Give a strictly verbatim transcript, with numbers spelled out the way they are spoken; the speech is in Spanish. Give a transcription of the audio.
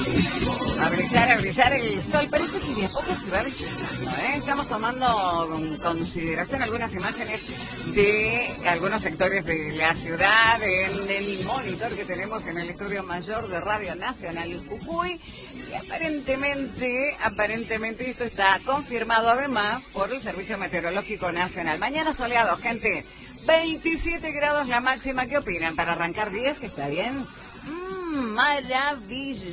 A brillar, a brillar el sol. Parece que de a poco se va despejando, ¿eh? Estamos tomando en consideración algunas imágenes de algunos sectores de la ciudad en el monitor que tenemos en el estudio mayor de Radio Nacional Jujuy. Y aparentemente, aparentemente esto está confirmado además por el Servicio Meteorológico Nacional. Mañana soleado, gente. veintisiete grados la máxima. ¿Qué opinan? Para arrancar diez, ¿está bien? Mmm, maravilla.